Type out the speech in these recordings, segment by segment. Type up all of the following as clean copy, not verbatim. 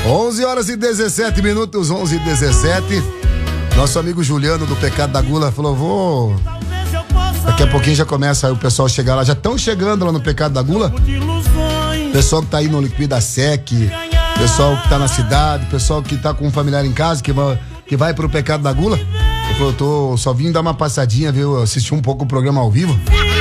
11 horas e 17 minutos, 11h17. Nosso amigo Juliano do Pecado da Gula falou, daqui a pouquinho já começa aí o pessoal chegar lá, já estão chegando lá no Pecado da Gula. Pessoal que tá aí no Liquida Sec, pessoal que tá na cidade, pessoal que tá com um familiar em casa, que vai pro Pecado da Gula. Eu falei, só vim dar uma passadinha, viu? Assistir um pouco o programa ao vivo.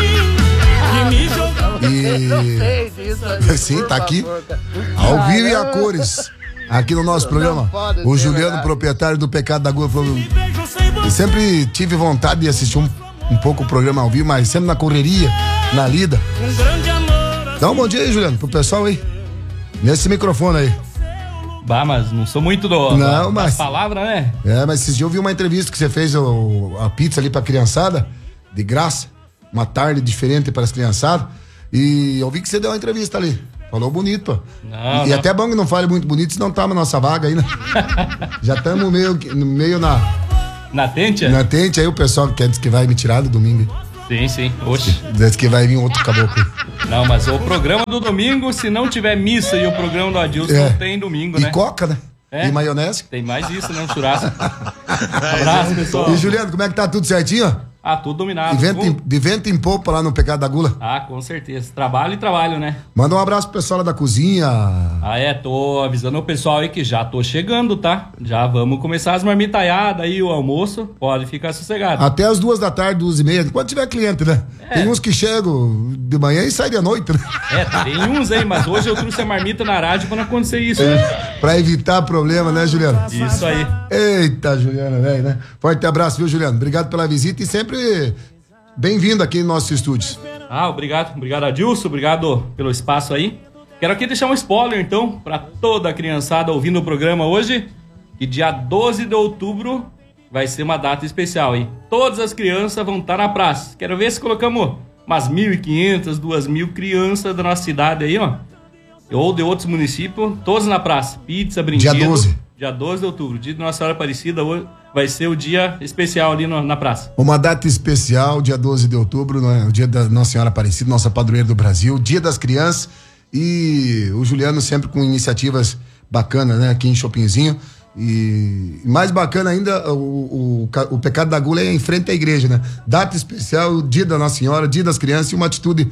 E sim, tá aqui ao vivo e a cores aqui no nosso programa. O Juliano, proprietário do Pecado da Gula, falou: eu sempre tive vontade de assistir um pouco o programa ao vivo, mas sempre na correria, na lida. Dá um bom dia aí, Juliano, pro pessoal aí, nesse microfone aí. Bah, mas não sou muito das palavras, né? Mas esses dias eu vi uma entrevista que você fez a pizza ali pra criançada, de graça, uma tarde diferente para as criançadas, e eu vi que você deu uma entrevista ali. Falou bonito, pô. E até bom que não fale muito bonito, senão tá na nossa vaga aí, né? Já estamos meio na tente? Na tente, aí o pessoal que diz que vai me tirar do domingo. Sim, oxe. Diz que vai vir outro caboclo. Não, mas o programa do domingo, se não tiver missa e o programa do Adilson, não tem domingo, né? E coca, né? E maionese. Tem mais isso, né? Um churrasco. Abraço, pessoal. E Juliano, como é que tá? Tudo certinho? Tudo dominado. De vento em popa lá no Pecado da Gula. Com certeza. Trabalho, né? Manda um abraço pro pessoal lá da cozinha. Tô avisando o pessoal aí que já tô chegando, tá? Já vamos começar as marmitaiadas aí, o almoço. Pode ficar sossegado. Até as 2 da tarde, 2h30, quando tiver cliente, né? Tem uns que chegam de manhã e saem de noite, né? Tem uns aí, mas hoje eu trouxe a marmita na rádio pra não acontecer isso, né? Pra evitar problema, né, Juliano? Isso aí. Eita, Juliano, velho, né? Forte abraço, viu, Juliano? Obrigado pela visita e sempre bem-vindo aqui em nossos estúdios. Obrigado, Adilson, obrigado pelo espaço aí. Quero aqui deixar um spoiler, então, pra toda a criançada ouvindo o programa hoje, que dia 12 de outubro vai ser uma data especial, hein? Todas as crianças vão estar na praça. Quero ver se colocamos umas 1.500, 2.000 crianças da nossa cidade aí, ó. Ou de outros municípios, todos na praça. Pizza, brinquedo. Dia 12. Dia 12 de outubro, dia de Nossa Senhora Aparecida, hoje vai ser o dia especial ali na praça. Uma data especial, dia 12 de outubro, né? O dia da Nossa Senhora Aparecida, nossa padroeira do Brasil, dia das crianças, e o Juliano sempre com iniciativas bacanas, né? Aqui em Chopinzinho, e mais bacana ainda, o Pecado da Gula é em frente à igreja, né? Data especial, dia da Nossa Senhora, dia das crianças, e uma atitude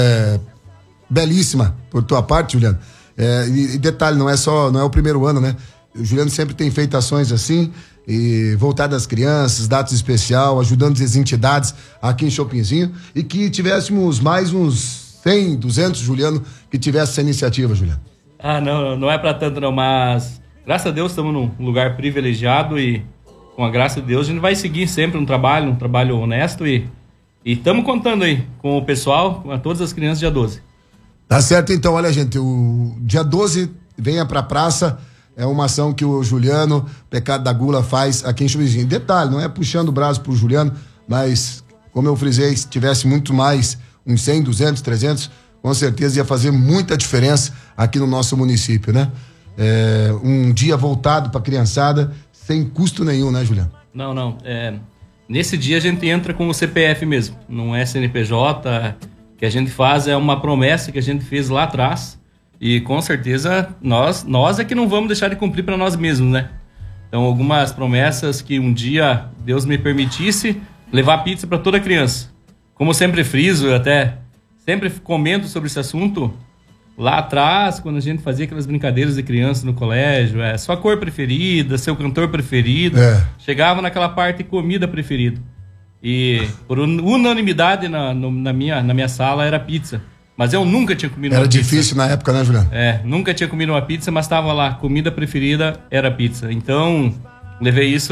belíssima por tua parte, Juliano. E detalhe, não é o primeiro ano, né? O Juliano sempre tem feito ações assim, e voltadas às crianças, datas especial, ajudando as entidades aqui em Chopinzinho, e que tivéssemos mais uns 100, 200, Juliano, que tivesse essa iniciativa, Juliano. Não é pra tanto não, mas graças a Deus estamos num lugar privilegiado e com a graça de Deus a gente vai seguir sempre um trabalho honesto e estamos contando aí com o pessoal, com todas as crianças dia 12. Tá certo, então, olha, gente, o dia 12 venha pra praça. É uma ação que o Juliano, Pecado da Gula, faz aqui em Chopinzinho. Detalhe, não é puxando o braço pro Juliano, mas, como eu frisei, se tivesse muito mais, uns 100, 200, 300, com certeza ia fazer muita diferença aqui no nosso município, né? Um dia voltado pra criançada, sem custo nenhum, né, Juliano? Não. Nesse dia a gente entra com o CPF mesmo, não é CNPJ. Que a gente faz é uma promessa que a gente fez lá atrás. E com certeza nós é que não vamos deixar de cumprir para nós mesmos, né? Então algumas promessas que um dia Deus me permitisse levar pizza para toda criança. Como eu sempre friso, eu até sempre comento sobre esse assunto. Lá atrás, quando a gente fazia aquelas brincadeiras de criança no colégio, sua cor preferida, seu cantor preferido, chegava naquela parte comida preferida. E por unanimidade na minha sala era pizza. Mas eu nunca tinha comido uma pizza. Era difícil na época, né, Juliano? Nunca tinha comido uma pizza, mas estava lá, comida preferida era pizza. Então, levei isso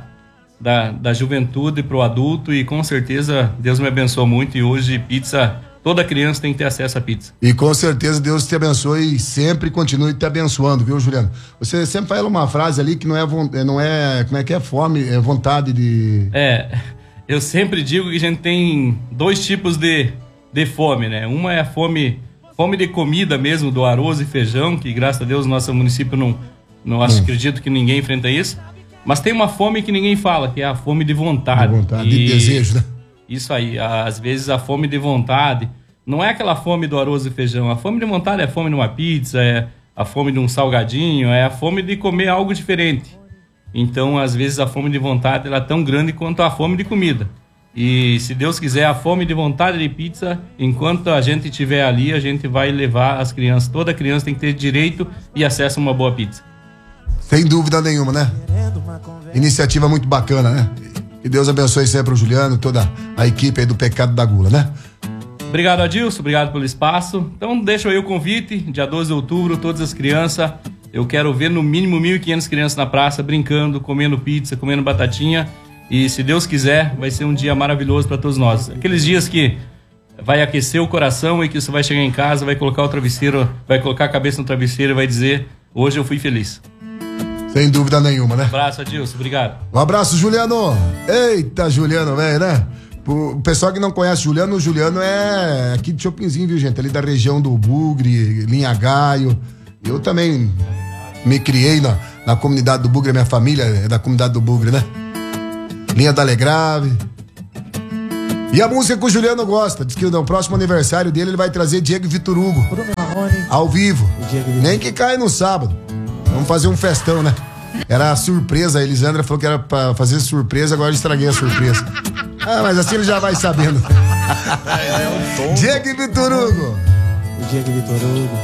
da juventude pro adulto e com certeza Deus me abençoou muito e hoje pizza, toda criança tem que ter acesso à pizza. E com certeza Deus te abençoe e sempre continue te abençoando, viu, Juliano? Você sempre fala uma frase ali que não é como é que é fome, é vontade de... Eu sempre digo que a gente tem 2 tipos de fome, né? Uma é a fome de comida mesmo, do arroz e feijão, que graças a Deus nosso município não acredito que ninguém enfrenta isso. Mas tem uma fome que ninguém fala, que é a fome de vontade. De desejo, né? Isso aí, às vezes a fome de vontade não é aquela fome do arroz e feijão. A fome de vontade é a fome de uma pizza, a fome de um salgadinho, é a fome de comer algo diferente. Então, às vezes, a fome de vontade ela é tão grande quanto a fome de comida. E, se Deus quiser, a fome de vontade de pizza, enquanto a gente estiver ali, a gente vai levar as crianças. Toda criança tem que ter direito e acesso a uma boa pizza. Sem dúvida nenhuma, né? Iniciativa muito bacana, né? Que Deus abençoe sempre o Juliano, toda a equipe aí do Pecado da Gula, né? Obrigado, Adilson, obrigado pelo espaço. Então, deixa aí o convite, dia 12 de outubro, todas as crianças. Eu quero ver no mínimo 1.500 crianças na praça, brincando, comendo pizza, comendo batatinha. E, se Deus quiser, vai ser um dia maravilhoso para todos nós. Aqueles dias que vai aquecer o coração e que você vai chegar em casa, vai colocar o travesseiro, vai colocar a cabeça no travesseiro e vai dizer, hoje eu fui feliz. Sem dúvida nenhuma, né? Um abraço, Adilson, obrigado. Um abraço, Juliano. Eita, Juliano, velho, né? O pessoal que não conhece o Juliano é aqui de Chopinzinho, viu, gente? Ali da região do Bugre, Linha Gaio. Eu também me criei na comunidade do Bugre, a minha família é da comunidade do Bugre, né? Linha da Alegrave. E a música que o Juliano gosta, diz que no próximo aniversário dele ele vai trazer Diego e Vitor Hugo. Ao vivo. Nem que caia no sábado. Vamos fazer um festão, né? Era surpresa, a Elisandra falou que era pra fazer surpresa, agora eu estraguei a surpresa. Ah, mas assim ele já vai sabendo. Diego e Vitor Hugo. O Diego e Vitor Hugo.